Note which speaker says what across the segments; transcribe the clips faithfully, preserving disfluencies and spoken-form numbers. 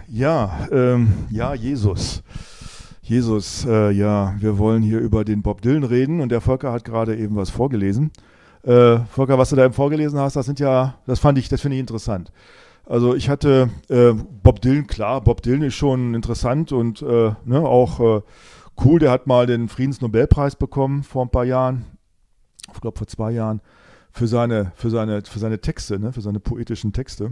Speaker 1: Ja, ähm, ja, Jesus. Jesus, äh, ja, wir wollen hier über den Bob Dylan reden und der Volker hat gerade eben was vorgelesen. Äh, Volker, was du da eben vorgelesen hast, das sind ja, das fand ich, das finde ich interessant. Also ich hatte äh, Bob Dylan, klar, Bob Dylan ist schon interessant und äh, ne, auch äh, cool, der hat mal den Friedensnobelpreis bekommen vor ein paar Jahren, ich glaube vor zwei Jahren, für seine, für seine, für seine Texte, ne, für seine poetischen Texte.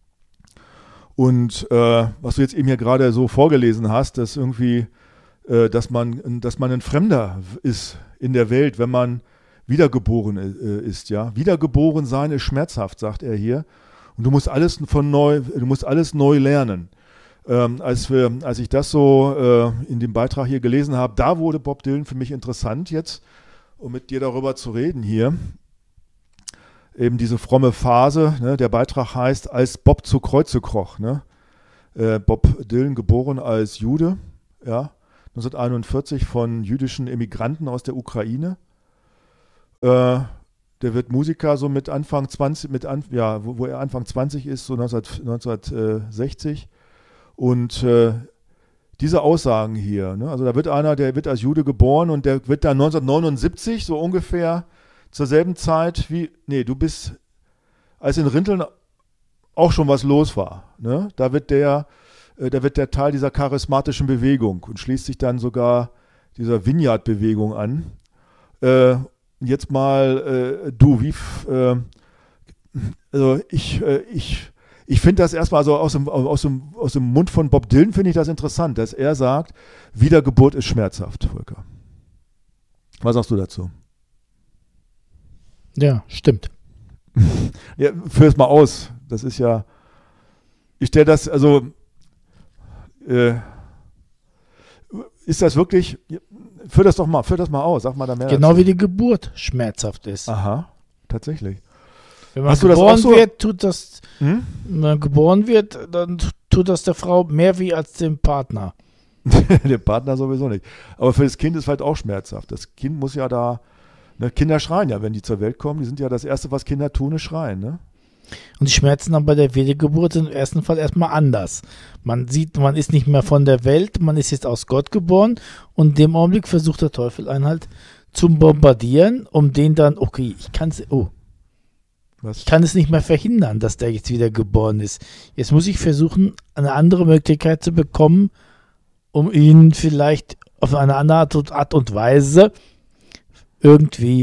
Speaker 1: Und äh, was du jetzt eben hier gerade so vorgelesen hast, dass irgendwie, äh, dass man, dass man ein Fremder ist in der Welt, wenn man wiedergeboren äh, ist, ja. Wiedergeboren sein ist schmerzhaft, sagt er hier. Und du musst alles von neu, du musst alles neu lernen. Ähm, als wir, als ich das so äh, in dem Beitrag hier gelesen habe, da wurde Bob Dylan für mich interessant jetzt, um mit dir darüber zu reden hier. Eben diese fromme Phase, ne? Der Beitrag heißt, als Bob zu Kreuze kroch. Ne? Äh, Bob Dylan, geboren als Jude, ja, neunzehnhunderteinundvierzig von jüdischen Emigranten aus der Ukraine. Äh, der wird Musiker so mit Anfang zwanzig, mit an, ja, wo, wo er Anfang zwanzig ist, so neunzehnhundertsechzig. Und äh, diese Aussagen hier, ne? Also da wird einer, der wird als Jude geboren und der wird dann neunzehnhundertneunundsiebzig so ungefähr zur selben Zeit wie, nee, du bist, als in Rinteln auch schon was los war, ne? Da wird der, äh, da wird der Teil dieser charismatischen Bewegung und schließt sich dann sogar dieser Vineyard-Bewegung an. Äh, jetzt mal, äh, du, wie, äh, also ich, äh, ich, ich finde das erstmal so aus dem, aus, dem, aus dem Mund von Bob Dylan finde ich das interessant, dass er sagt, Wiedergeburt ist schmerzhaft, Volker. Was sagst du dazu?
Speaker 2: Ja, stimmt.
Speaker 1: Ja, führ es mal aus. Das ist ja, ich stelle das, also, äh, ist das wirklich, führ das doch mal, führ das mal aus, sag mal da mehr
Speaker 2: Genau
Speaker 1: dazu.
Speaker 2: wie die Geburt schmerzhaft ist.
Speaker 1: Aha, tatsächlich.
Speaker 2: Wenn man
Speaker 1: Hast du das
Speaker 2: geboren
Speaker 1: auch so?
Speaker 2: wird, tut das,
Speaker 1: Hm?
Speaker 2: wenn man geboren wird, dann tut das der Frau mehr weh als dem Partner.
Speaker 1: Dem Partner sowieso nicht. Aber für das Kind ist es halt auch schmerzhaft. Das Kind muss ja da, ne, Kinder schreien ja, wenn die zur Welt kommen. Die sind ja das Erste, was Kinder tun, ist schreien, ne?
Speaker 2: Und die Schmerzen dann bei der Wiedergeburt sind im ersten Fall erstmal anders. Man sieht, man ist nicht mehr von der Welt, man ist jetzt aus Gott geboren und in dem Augenblick versucht der Teufel einen halt zu bombardieren, um den dann, okay, ich kann es, oh,
Speaker 1: Was?
Speaker 2: ich kann es nicht mehr verhindern, dass der jetzt wieder geboren ist. Jetzt muss ich versuchen, eine andere Möglichkeit zu bekommen, um ihn vielleicht auf eine andere Art und Weise irgendwie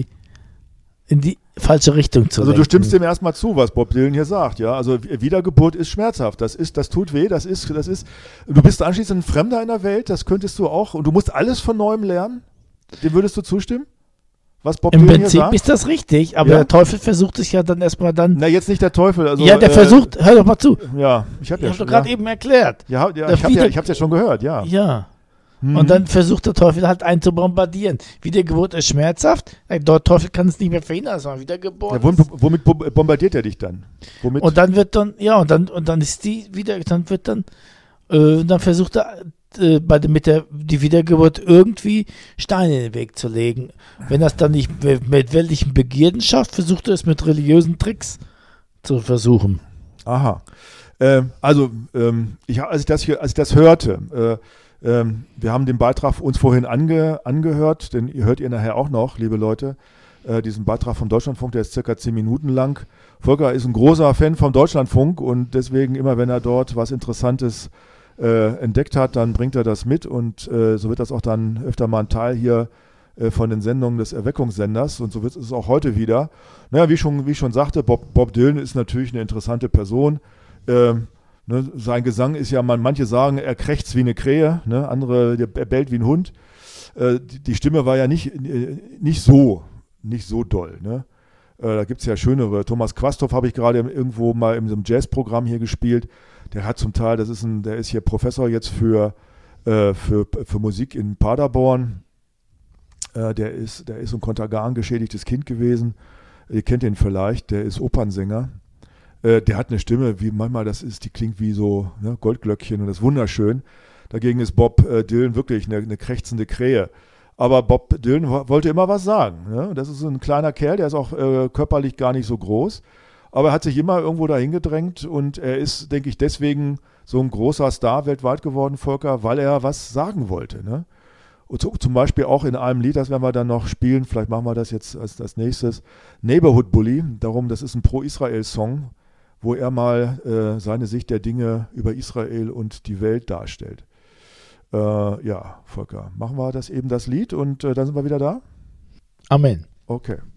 Speaker 2: in die falsche Richtung zu
Speaker 1: Also du
Speaker 2: lenken.
Speaker 1: stimmst dem erstmal zu, was Bob Dylan hier sagt, ja. Also Wiedergeburt ist schmerzhaft. Das ist, das tut weh, das ist, das ist. Du bist anschließend ein Fremder in der Welt, das könntest du auch. Und du musst alles von neuem lernen. Dem würdest du zustimmen? Was Bob
Speaker 2: Im
Speaker 1: Dylan hier
Speaker 2: Prinzip
Speaker 1: sagt?
Speaker 2: ist das richtig, aber
Speaker 1: Ja?
Speaker 2: der Teufel versucht es ja dann erstmal dann.
Speaker 1: Na, jetzt nicht der Teufel. Also,
Speaker 2: ja, der
Speaker 1: äh,
Speaker 2: versucht, hör doch mal zu.
Speaker 1: Ja, ich habe
Speaker 2: Ich
Speaker 1: ja
Speaker 2: habe
Speaker 1: schon.
Speaker 2: doch gerade
Speaker 1: Ja,
Speaker 2: eben erklärt.
Speaker 1: ja, ja,
Speaker 2: der
Speaker 1: ich habe ja,
Speaker 2: Wieder-
Speaker 1: ich hab's ja schon gehört, ja.
Speaker 2: Ja.
Speaker 1: Mhm.
Speaker 2: Und dann versucht der Teufel halt einen zu bombardieren. Wiedergeburt ist schmerzhaft. Der Teufel kann es nicht mehr verhindern, dass man wiedergeboren
Speaker 1: Ja, womit,
Speaker 2: ist.
Speaker 1: womit bombardiert er dich dann? Womit?
Speaker 2: Und dann wird dann, ja, und dann, und dann ist die wieder, dann wird dann, äh, dann versucht er, äh, bei der, mit der, die Wiedergeburt irgendwie Steine in den Weg zu legen. Wenn das dann nicht mit, mit weltlichen Begierden schafft, versucht er es mit religiösen Tricks zu versuchen.
Speaker 1: Aha. Ähm, also, ähm, ich, als, ich das hier, als ich das hörte, äh, ähm, wir haben den Beitrag uns vorhin ange, angehört, den hört ihr nachher auch noch, liebe Leute, äh, diesen Beitrag vom Deutschlandfunk, der ist circa zehn Minuten lang. Volker ist ein großer Fan vom Deutschlandfunk und deswegen immer, wenn er dort was Interessantes äh, entdeckt hat, dann bringt er das mit und äh, so wird das auch dann öfter mal ein Teil hier äh, von den Sendungen des Erweckungssenders und so wird es auch heute wieder. Naja, wie schon, wie ich schon sagte, Bob, Bob Dylan ist natürlich eine interessante Person. Ähm, ne, sein Gesang ist ja, man, manche sagen, er krächzt wie eine Krähe, ne, andere, der, er bellt wie ein Hund. Äh, die, die Stimme war ja nicht, äh, nicht so, nicht so doll. Ne? Äh, da gibt es ja schönere. Thomas Quasthoff habe ich gerade irgendwo mal in so einem Jazzprogramm hier gespielt. Der hat zum Teil, das ist ein, der ist hier Professor jetzt für, äh, für, für Musik in Paderborn. Äh, der ist, der ist ein Kontergan geschädigtes Kind gewesen. Ihr kennt ihn vielleicht, der ist Opernsänger. Äh, der hat eine Stimme, wie manchmal das ist, die klingt wie so, ne, Goldglöckchen und das ist wunderschön. Dagegen ist Bob äh, Dylan wirklich eine, eine krächzende Krähe. Aber Bob Dylan wollte immer was sagen. Ne? Das ist so ein kleiner Kerl, der ist auch äh, körperlich gar nicht so groß. Aber er hat sich immer irgendwo dahin gedrängt und er ist, denke ich, deswegen so ein großer Star weltweit geworden, Volker, weil er was sagen wollte. Ne? Und so, zum Beispiel auch in einem Lied, das werden wir dann noch spielen, vielleicht machen wir das jetzt als das nächstes, Neighborhood Bully, darum, das ist ein Pro-Israel-Song, wo er mal äh, seine Sicht der Dinge über Israel und die Welt darstellt. Äh, ja, Volker, machen wir das eben das Lied und äh, dann sind wir wieder da?
Speaker 2: Amen.
Speaker 1: Okay.